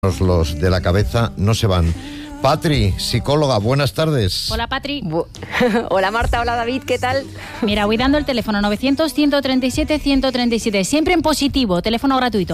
Los de la cabeza no se van. Patri, psicóloga, buenas tardes. Hola, Patri. Hola, Marta. Hola, David. ¿Qué tal? Mira, voy dando el teléfono 900-137-137. Siempre en positivo, teléfono gratuito.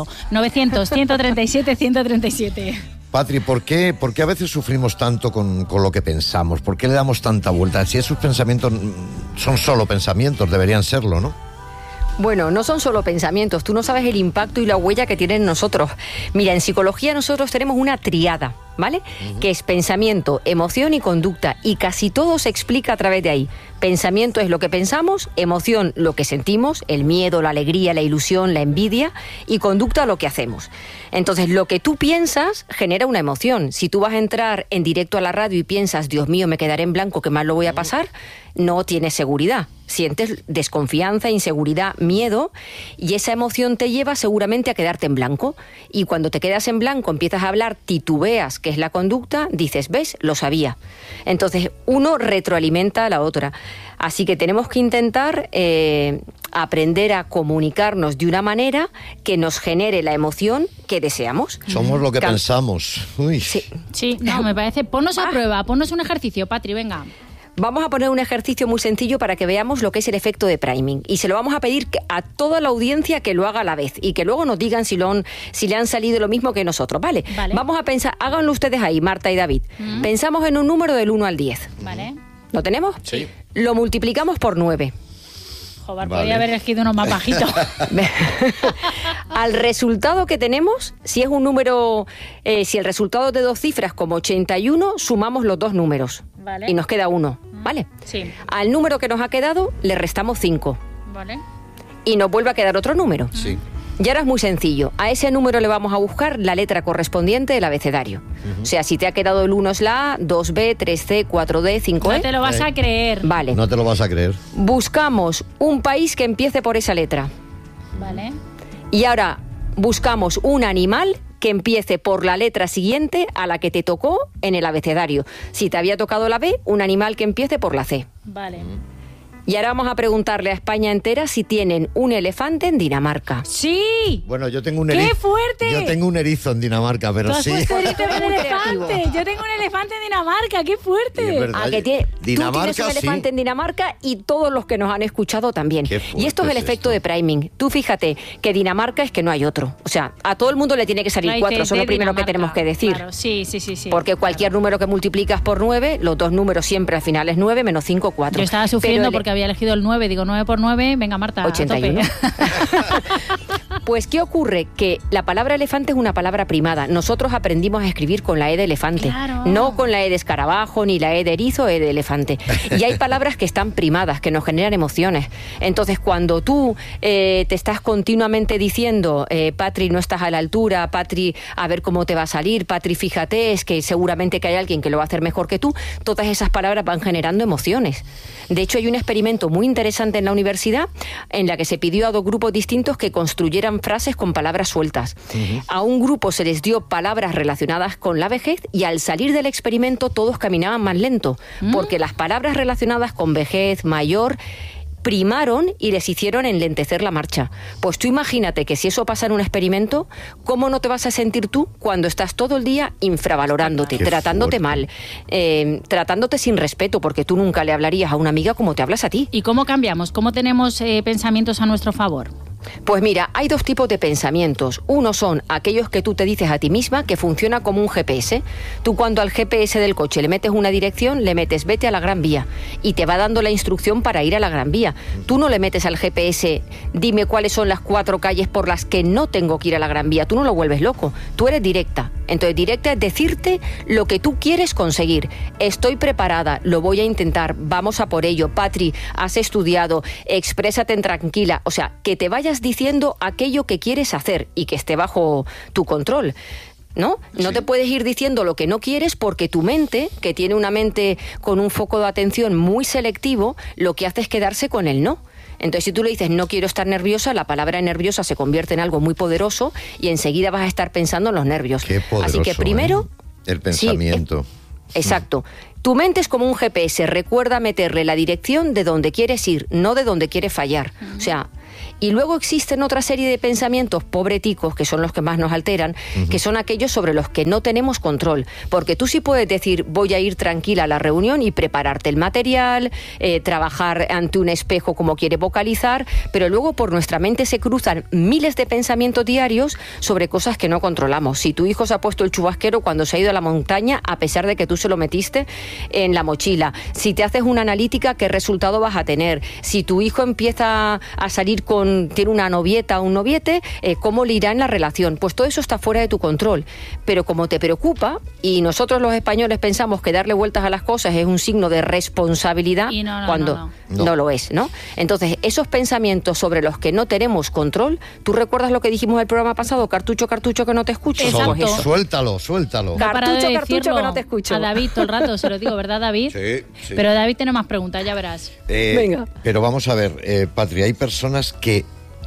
900-137-137. Patri, ¿por qué a veces sufrimos tanto con lo que pensamos? ¿Por qué le damos tanta vuelta? Si esos pensamientos son solo pensamientos, deberían serlo, ¿no? Bueno, no son solo pensamientos. Tú no sabes el impacto y la huella que tienen en nosotros. Mira, en psicología nosotros tenemos una triada, ¿vale? Que es pensamiento, emoción y conducta. Y casi todo se explica a través de ahí. Pensamiento es lo que pensamos, emoción lo que sentimos, el miedo, la alegría, la ilusión, la envidia, y conducta lo que hacemos. Entonces, lo que tú piensas genera una emoción. Si tú vas a entrar en directo a la radio y piensas, Dios mío, me quedaré en blanco, qué mal lo voy a pasar, no tienes seguridad. Sientes desconfianza, inseguridad, miedo, y esa emoción te lleva seguramente a quedarte en blanco. Y cuando te quedas en blanco, empiezas a hablar, titubeas, que es la conducta, dices, ¿ves? Lo sabía. Entonces, uno retroalimenta a la otra. Así que tenemos que intentar aprender a comunicarnos de una manera que nos genere la emoción que deseamos. Somos lo que pensamos. Uy. Sí, no, me parece. Ponnos a prueba, ponnos un ejercicio, Patri, venga. Vamos a poner un ejercicio muy sencillo para que veamos lo que es el efecto de priming. Y se lo vamos a pedir a toda la audiencia que lo haga a la vez. Y que luego nos digan si le han salido lo mismo que nosotros, ¿vale? Vamos a pensar, háganlo ustedes ahí, Marta y David. Pensamos en un número del 1 al 10. Vale. ¿Lo tenemos? Sí. Lo multiplicamos por 9. Joder, podría haber elegido uno más bajito. Al resultado que tenemos, si es un número, si el resultado es de 2 cifras como 81, sumamos los dos números. Vale. Y nos queda 1, ¿vale? Sí. Al número que nos ha quedado le restamos 5. Vale. Y nos vuelve a quedar otro número. Sí. Y ahora es muy sencillo. A ese número le vamos a buscar la letra correspondiente del abecedario. O sea, si te ha quedado el 1 es la A, 2B, 3C, 4D, 5E. No te lo vas a creer. Vale. No te lo vas a creer. Buscamos un país que empiece por esa letra. Vale. Y ahora buscamos un animal que empiece por la letra siguiente a la que te tocó en el abecedario. Si te había tocado la B, un animal que empiece por la C. Vale. Y ahora vamos a preguntarle a España entera si tienen un elefante en Dinamarca. ¡Sí! Bueno, yo tengo un ¡Qué erizo. fuerte! Yo tengo un erizo en Dinamarca, pero Tú has sí. puesto erizo en un Muy elefante. creativo. Yo tengo un elefante en Dinamarca. ¡Qué fuerte! Y es verdad. Tú tienes Dinamarca, un elefante sí. en Dinamarca y todos los que nos han escuchado también. Qué fuerte Y esto es el es efecto esto. de priming. Tú fíjate que Dinamarca es que no hay otro. O sea, a todo el mundo le tiene que salir Ay, 4. de Eso es lo primero que Dinamarca. tenemos que decir. Claro, sí. Porque cualquier número que multiplicas por 9, los dos números siempre al final es 9, menos 5, 4. Yo estaba sufriendo porque había elegido el 9. Digo, 9 por 9, venga, Marta, 81. a tope. Pues, ¿qué ocurre? Que la palabra elefante es una palabra primada. Nosotros aprendimos a escribir con la E de elefante. Claro. No con la E de escarabajo, ni la E de erizo, E de elefante. Y hay palabras que están primadas, que nos generan emociones. Entonces, cuando tú te estás continuamente diciendo, Patri, no estás a la altura, Patri, a ver cómo te va a salir, Patri, fíjate, es que seguramente que hay alguien que lo va a hacer mejor que tú, todas esas palabras van generando emociones. De hecho, hay un experimento muy interesante en la universidad en la que se pidió a 2 grupos distintos que construyeran frases con palabras sueltas. A un grupo se les dio palabras relacionadas con la vejez y al salir del experimento todos caminaban más lento, porque las palabras relacionadas con vejez, mayor, primaron y les hicieron enlentecer la marcha. Pues tú imagínate que si eso pasa en un experimento, ¿cómo no te vas a sentir tú cuando estás todo el día infravalorándote, Qué tratándote fuerte. mal, tratándote sin respeto, porque tú nunca le hablarías a una amiga como te hablas a ti? ¿Y cómo cambiamos? ¿Cómo tenemos pensamientos a nuestro favor? Pues mira, hay 2 tipos de pensamientos. Uno son aquellos que tú te dices a ti misma, que funciona como un GPS. Tú cuando al GPS del coche le metes una dirección, le metes vete a la Gran Vía y te va dando la instrucción para ir a la Gran Vía. Tú no le metes al GPS, dime cuáles son las 4 calles por las que no tengo que ir a la Gran Vía. Tú no lo vuelves loco, tú eres directa. Entonces directa es decirte lo que tú quieres conseguir. Estoy preparada, lo voy a intentar, vamos a por ello. Patri, has estudiado, exprésate tranquila. O sea, que te vayas diciendo aquello que quieres hacer y que esté bajo tu control. ¿No? No te puedes ir diciendo lo que no quieres porque tu mente, que tiene una mente con un foco de atención muy selectivo, lo que hace es quedarse con el no. Entonces, si tú le dices no quiero estar nerviosa, la palabra nerviosa se convierte en algo muy poderoso y enseguida vas a estar pensando en los nervios. Qué poderoso, Así que primero... el pensamiento. Sí, exacto. Tu mente es como un GPS. Recuerda meterle la dirección de donde quieres ir, no de donde quieres fallar. O sea, Y luego existen otra serie de pensamientos pobreticos, que son los que más nos alteran, que son aquellos sobre los que no tenemos control. Porque tú sí puedes decir, voy a ir tranquila a la reunión y prepararte el material, trabajar ante un espejo como quieres vocalizar, pero luego por nuestra mente se cruzan miles de pensamientos diarios sobre cosas que no controlamos. Si tu hijo se ha puesto el chubasquero cuando se ha ido a la montaña, a pesar de que tú se lo metiste en la mochila. Si te haces una analítica, ¿qué resultado vas a tener? Si tu hijo empieza a salir tiene una novieta o un noviete, ¿cómo le irá en la relación? Pues todo eso está fuera de tu control. Pero como te preocupa, y nosotros los españoles pensamos que darle vueltas a las cosas es un signo de responsabilidad, cuando no lo es, ¿no? Entonces, esos pensamientos sobre los que no tenemos control, ¿tú recuerdas lo que dijimos en el programa pasado? Cartucho, cartucho, que no te escucho. Exacto. Suéltalo. Cartucho, cartucho, que no te escucho. A David todo el rato se lo digo, ¿verdad, David? Sí. Pero David tiene más preguntas, ya verás. Venga. Pero vamos a ver, Patri, hay personas que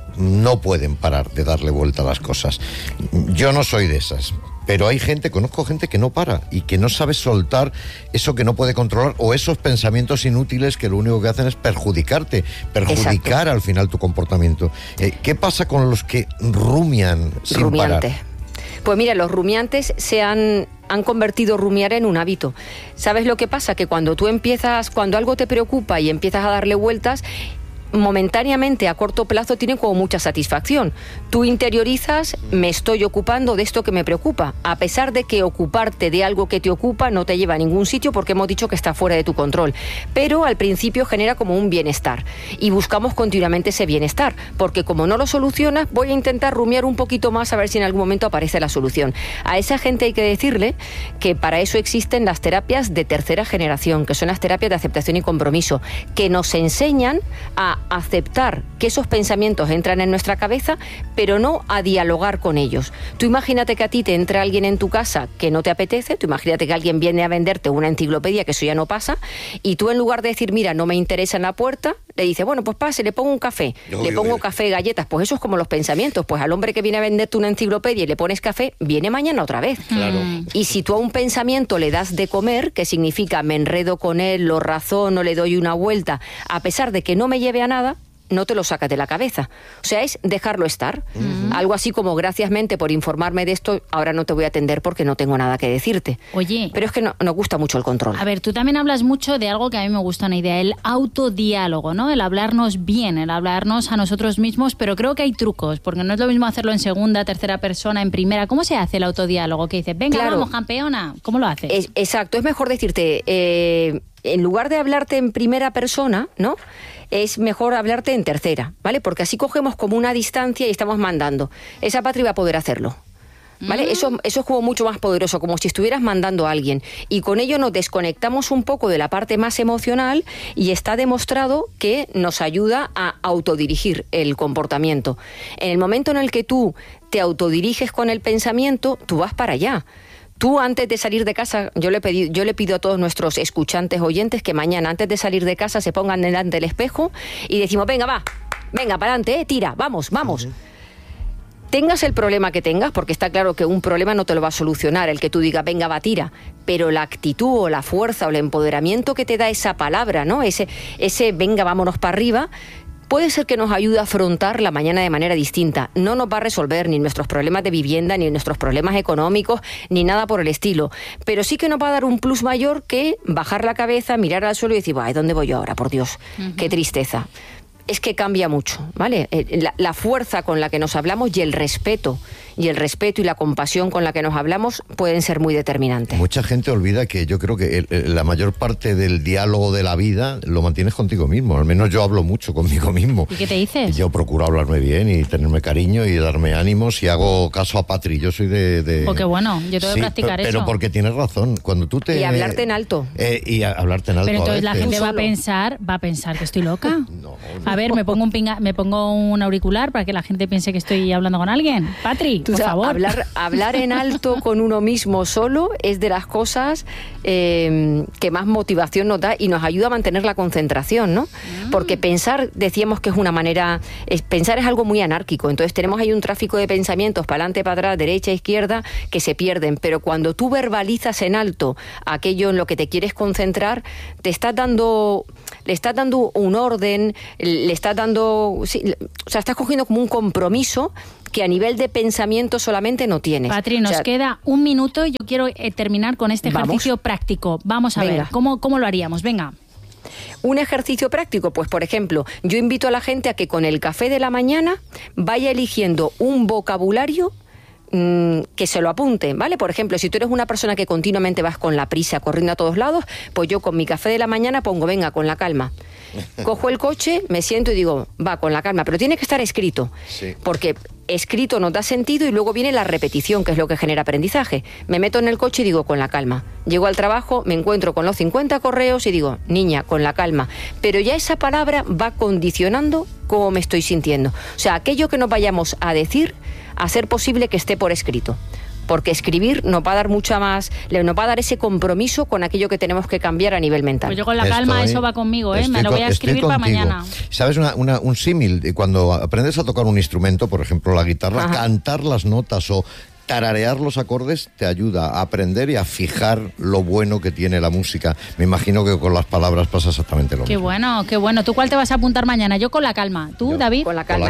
no pueden parar de darle vuelta a las cosas. Yo no soy de esas. Pero conozco gente que no para y que no sabe soltar eso que no puede controlar o esos pensamientos inútiles que lo único que hacen es perjudicar Exacto. Al final tu comportamiento. ¿Qué pasa con los que rumian sin parar? Pues mira, los rumiantes han convertido rumiar en un hábito. ¿Sabes lo que pasa? Que cuando algo te preocupa y empiezas a darle vueltas, momentáneamente, a corto plazo, tiene como mucha satisfacción. Tú interiorizas, me estoy ocupando de esto que me preocupa, a pesar de que ocuparte de algo que te ocupa no te lleva a ningún sitio porque hemos dicho que está fuera de tu control. Pero al principio genera como un bienestar y buscamos continuamente ese bienestar, porque como no lo solucionas, voy a intentar rumiar un poquito más a ver si en algún momento aparece la solución. A esa gente hay que decirle que para eso existen las terapias de tercera generación, que son las terapias de aceptación y compromiso, que nos enseñan a aceptar que esos pensamientos entran en nuestra cabeza, pero no a dialogar con ellos. Tú imagínate que a ti te entra alguien en tu casa que no te apetece, tú imagínate que alguien viene a venderte una enciclopedia, que eso ya no pasa, y tú en lugar de decir, mira, no me interesa en la puerta, le dices, bueno, pues pase, le pongo un café, le pongo café, galletas. Pues eso es como los pensamientos, pues al hombre que viene a venderte una enciclopedia y le pones café, viene mañana otra vez. Claro. Y si tú a un pensamiento le das de comer, que significa me enredo con él, lo razono, le doy una vuelta, a pesar de que no me lleve a nada, no te lo sacas de la cabeza. O sea, es dejarlo estar. Algo así como, gracias mente por informarme de esto, ahora no te voy a atender porque no tengo nada que decirte. Oye. Pero es que nos gusta mucho el control. A ver, tú también hablas mucho de algo que a mí me gusta una idea, el autodiálogo, ¿no? El hablarnos bien, el hablarnos a nosotros mismos, pero creo que hay trucos, porque no es lo mismo hacerlo en segunda, tercera persona, en primera. ¿Cómo se hace el autodiálogo? Que dices, venga, claro, vamos, campeona. ¿Cómo lo haces? Exacto, es mejor decirte, en lugar de hablarte en primera persona, ¿no?, es mejor hablarte en tercera, ¿vale? Porque así cogemos como una distancia y estamos mandando. Esa Patri va a poder hacerlo, ¿vale? Eso es como mucho más poderoso, como si estuvieras mandando a alguien. Y con ello nos desconectamos un poco de la parte más emocional y está demostrado que nos ayuda a autodirigir el comportamiento. En el momento en el que tú te autodiriges con el pensamiento, tú vas para allá. Tú, antes de salir de casa, yo le pido a todos nuestros escuchantes oyentes que mañana, antes de salir de casa, se pongan delante del espejo y decimos, venga, para adelante, tira, vamos. Tengas el problema que tengas, porque está claro que un problema no te lo va a solucionar el que tú digas, venga, tira, pero la actitud o la fuerza o el empoderamiento que te da esa palabra, ¿no? Ese venga, vámonos para arriba, puede ser que nos ayude a afrontar la mañana de manera distinta. No nos va a resolver ni nuestros problemas de vivienda, ni nuestros problemas económicos, ni nada por el estilo. Pero sí que nos va a dar un plus mayor que bajar la cabeza, mirar al suelo y decir, ¿dónde voy yo ahora? Por Dios, qué tristeza. Es que cambia mucho, ¿vale? La fuerza con la que nos hablamos y el respeto y la compasión con la que nos hablamos pueden ser muy determinantes. Mucha gente olvida que yo creo que la mayor parte del diálogo de la vida lo mantienes contigo mismo. Al menos yo hablo mucho conmigo mismo. ¿Y qué te dices? Yo procuro hablarme bien y tenerme cariño y darme ánimos y hago caso a Patri. Yo soy de... Oh, qué bueno, yo tengo que practicar eso. Pero porque tienes razón. Cuando tú te... Y hablarte en alto. Hablarte en alto. Pero entonces la gente va a pensar que estoy loca. No. A ver, me pongo un auricular para que la gente piense que estoy hablando con alguien. Patri. por favor. Hablar en alto con uno mismo solo es de las cosas que más motivación nos da y nos ayuda a mantener la concentración, ¿no? Porque pensar, decíamos que es una manera... pensar es algo muy anárquico, entonces tenemos ahí un tráfico de pensamientos para adelante, para atrás, derecha, izquierda, que se pierden, pero cuando tú verbalizas en alto aquello en lo que te quieres concentrar, le estás dando un orden, le estás dando... Sí, o sea, estás cogiendo como un compromiso que a nivel de pensamiento solamente no tienes. Patri, nos queda un minuto y yo quiero terminar con este ejercicio práctico. Vamos a ver, ¿cómo lo haríamos? Venga. Un ejercicio práctico, pues por ejemplo, yo invito a la gente a que con el café de la mañana vaya eligiendo un vocabulario que se lo apunten, ¿vale? Por ejemplo, si tú eres una persona que continuamente vas con la prisa, corriendo a todos lados, pues yo con mi café de la mañana pongo, venga, con la calma. Cojo el coche, me siento y digo, va, con la calma, pero tiene que estar escrito, porque escrito nos da sentido y luego viene la repetición, que es lo que genera aprendizaje. Me meto en el coche y digo, con la calma. Llego al trabajo, me encuentro con los 50 correos y digo, niña, con la calma. Pero ya esa palabra va condicionando cómo me estoy sintiendo. O sea, aquello que nos vayamos a decir, a ser posible que esté por escrito. Porque escribir nos va a dar mucha más, nos va a dar ese compromiso con aquello que tenemos que cambiar a nivel mental. Pues yo con la calma, eso va conmigo, me lo voy a escribir para mañana. ¿Sabes un símil? Cuando aprendes a tocar un instrumento, por ejemplo la guitarra, cantar las notas o tararear los acordes te ayuda a aprender y a fijar lo bueno que tiene la música. Me imagino que con las palabras pasa exactamente lo mismo. Qué bueno. ¿Tú cuál te vas a apuntar mañana? Yo con la calma. ¿Tú, David? Con la calma,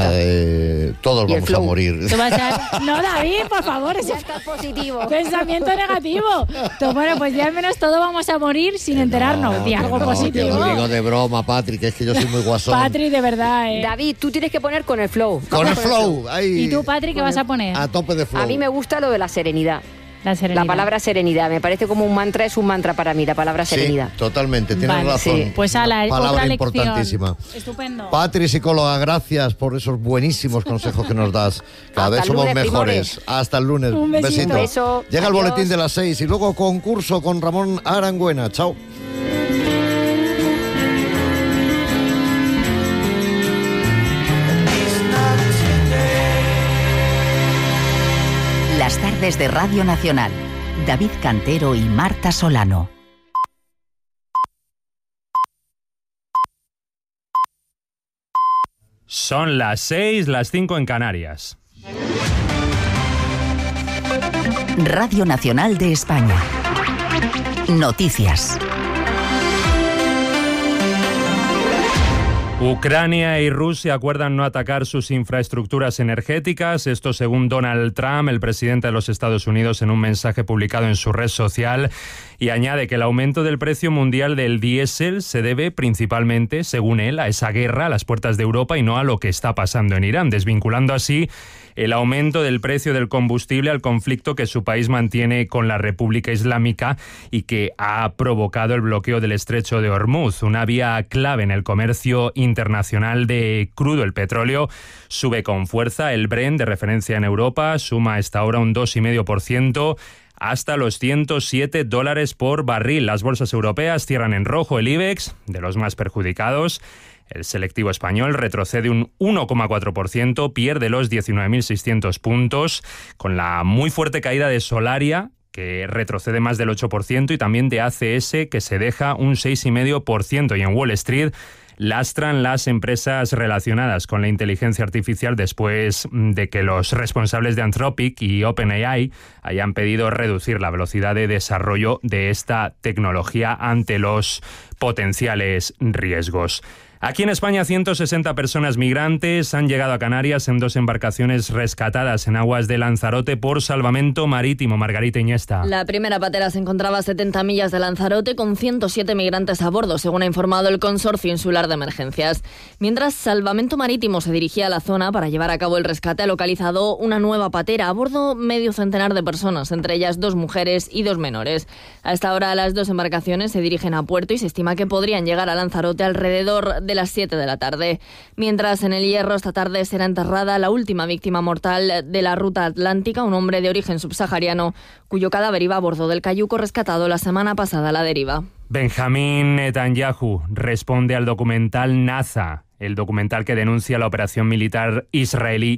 todos vamos a morir. ¿Tú vas a... No, David, por favor. Ya estás positivo. Pensamiento negativo. Bueno, pues ya al menos todos vamos a morir sin enterarnos. Di algo positivo. Que lo digo de broma, Patrick, es que yo soy muy guasón. Patrick, de verdad, David, tú tienes que poner con el flow. Con el flow. ¿Y tú, Patrick, qué vas a poner? A tope de flow. A mí me gusta lo de la serenidad. La palabra serenidad, me parece como un mantra, es un mantra para mí, la palabra serenidad. Sí, totalmente, tienes razón. Sí. Pues a la palabra otra importantísima. Estupendo. Patri, psicóloga, gracias por esos buenísimos consejos que nos das. Cada vez somos mejores. Primores. Hasta el lunes. Un besito. Beso. Llega el boletín de las 6 y luego concurso con Ramón Arangüena. Chao. Las tardes de Radio Nacional. David Cantero y Marta Solano. Son las 6, las 5 en Canarias. Radio Nacional de España. Noticias. Ucrania y Rusia acuerdan no atacar sus infraestructuras energéticas. Esto según Donald Trump, el presidente de los Estados Unidos, en un mensaje publicado en su red social. Y añade que el aumento del precio mundial del diésel se debe principalmente, según él, a esa guerra a las puertas de Europa y no a lo que está pasando en Irán, desvinculando así el aumento del precio del combustible al conflicto que su país mantiene con la República Islámica y que ha provocado el bloqueo del estrecho de Hormuz, una vía clave en el comercio internacional de crudo. El petróleo sube con fuerza. El Brent, de referencia en Europa, suma a esta hora un 2,5%. Hasta los $107 por barril. Las bolsas europeas cierran en rojo. El IBEX, de los más perjudicados. El selectivo español retrocede un 1,4%, pierde los 19.600 puntos, con la muy fuerte caída de Solaria, que retrocede más del 8%, y también de ACS, que se deja un 6,5%. Y en Wall Street lastran las empresas relacionadas con la inteligencia artificial después de que los responsables de Anthropic y OpenAI hayan pedido reducir la velocidad de desarrollo de esta tecnología ante los potenciales riesgos. Aquí en España, 160 personas migrantes han llegado a Canarias en 2 embarcaciones rescatadas en aguas de Lanzarote por Salvamento Marítimo. Margarita Iniesta. La primera patera se encontraba a 70 millas de Lanzarote con 107 migrantes a bordo, según ha informado el Consorcio Insular de Emergencias. Mientras Salvamento Marítimo se dirigía a la zona para llevar a cabo el rescate, ha localizado una nueva patera. A bordo, medio centenar de personas, entre ellas 2 mujeres y 2 menores. A esta hora, las 2 embarcaciones se dirigen a puerto y se estima que podrían llegar a Lanzarote alrededor de las 7 de la tarde. Mientras en el Hierro esta tarde será enterrada la última víctima mortal de la ruta atlántica, un hombre de origen subsahariano cuyo cadáver iba a bordo del cayuco rescatado la semana pasada a la deriva. Benjamín Netanyahu responde al documental Naza, el documental que denuncia la operación militar israelí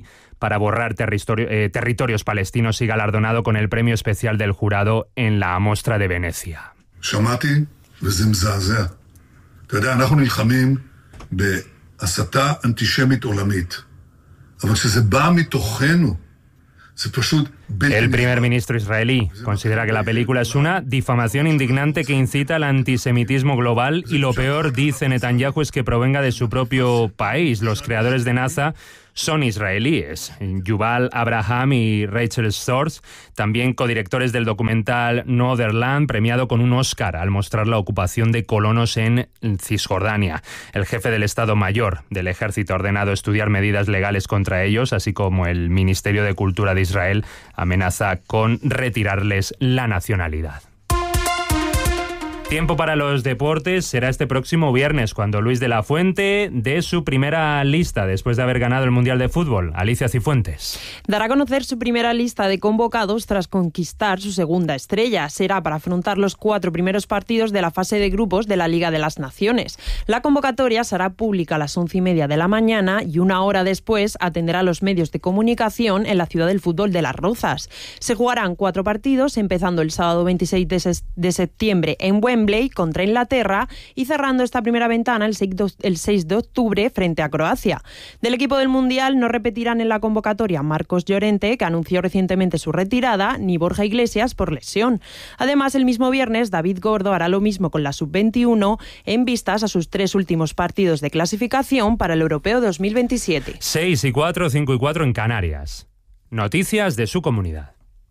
para borrar territorios palestinos y galardonado con el premio especial del jurado en la Mostra de Venecia. שמעתי וזה מזעזע. אתה יודע, אנחנו נלחמים בהסתה אנטישמית עולמית. אבל כשזה בא מתוכנו, זה פשוט... El primer ministro israelí considera que la película es una difamación indignante que incita al antisemitismo global y lo peor, dice Netanyahu, es que provenga de su propio país. Los creadores de NASA son israelíes, Yuval Abraham y Rachel Storrs, también codirectores del documental Northern, premiado con un Oscar al mostrar la ocupación de colonos en Cisjordania. El jefe del Estado Mayor del Ejército ha ordenado estudiar medidas legales contra ellos, así como el Ministerio de Cultura de Israel amenaza con retirarles la nacionalidad. Tiempo para los deportes será este próximo viernes, cuando Luis de la Fuente dé su primera lista después de haber ganado el Mundial de Fútbol. Alicia Cifuentes. Dará a conocer su primera lista de convocados tras conquistar su segunda estrella. Será para afrontar los 4 primeros partidos de la fase de grupos de la Liga de las Naciones. La convocatoria será pública a las 11:30 de la mañana y una hora después atenderá a los medios de comunicación en la ciudad del fútbol de Las Rozas. Se jugarán 4 partidos, empezando el sábado 26 de septiembre en Wembley contra Inglaterra y cerrando esta primera ventana el 6 de octubre frente a Croacia. Del equipo del Mundial no repetirán en la convocatoria Marcos Llorente, que anunció recientemente su retirada, ni Borja Iglesias por lesión. Además, el mismo viernes, David Gordo hará lo mismo con la Sub-21 en vistas a sus 3 últimos partidos de clasificación para el Europeo 2027. 6 y 4, 5 y 4 en Canarias. Noticias de su comunidad.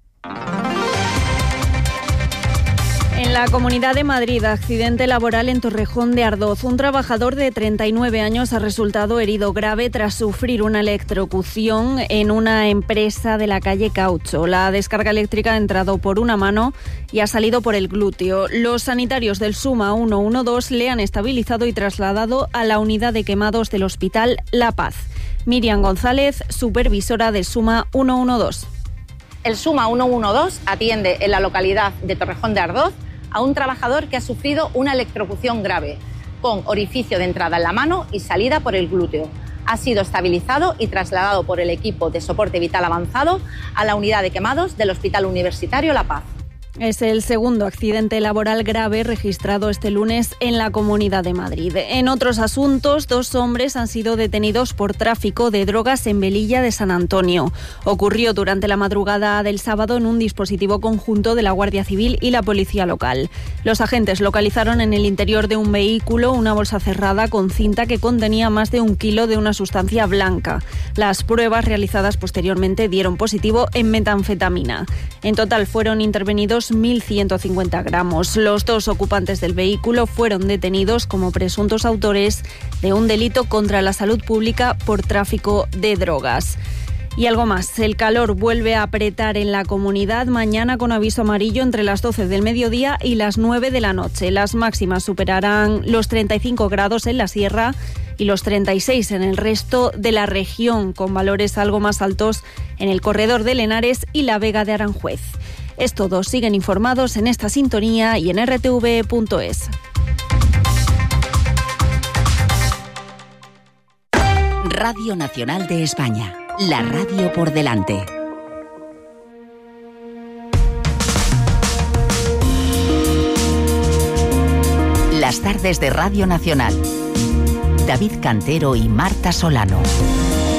En la Comunidad de Madrid, accidente laboral en Torrejón de Ardoz. Un trabajador de 39 años ha resultado herido grave tras sufrir una electrocución en una empresa de la calle Caucho. La descarga eléctrica ha entrado por una mano y ha salido por el glúteo. Los sanitarios del SUMA 112 le han estabilizado y trasladado a la unidad de quemados del Hospital La Paz. Miriam González, supervisora del SUMA 112. El SUMA 112 atiende en la localidad de Torrejón de Ardoz a un trabajador que ha sufrido una electrocución grave, con orificio de entrada en la mano y salida por el glúteo. Ha sido estabilizado y trasladado por el equipo de soporte vital avanzado a la unidad de quemados del Hospital Universitario La Paz. Es el segundo accidente laboral grave registrado este lunes en la Comunidad de Madrid. En otros asuntos, 2 hombres han sido detenidos por tráfico de drogas en Velilla de San Antonio. Ocurrió durante la madrugada del sábado en un dispositivo conjunto de la Guardia Civil y la Policía Local. Los agentes localizaron en el interior de un vehículo una bolsa cerrada con cinta que contenía más de 1 kilo de una sustancia blanca. Las pruebas realizadas posteriormente dieron positivo en metanfetamina. En total fueron intervenidos 1.150 gramos. Los 2 ocupantes del vehículo fueron detenidos como presuntos autores de un delito contra la salud pública por tráfico de drogas. Y algo más, el calor vuelve a apretar en la comunidad mañana con aviso amarillo entre las 12 del mediodía y las 9 de la noche. Las máximas superarán los 35 grados en la sierra y los 36 en el resto de la región, con valores algo más altos en el corredor de Henares y la Vega de Aranjuez. Es todo, siguen informados en esta sintonía y en rtv.es. Radio Nacional de España, la radio por delante. Las tardes de Radio Nacional. David Cantero y Marta Solano.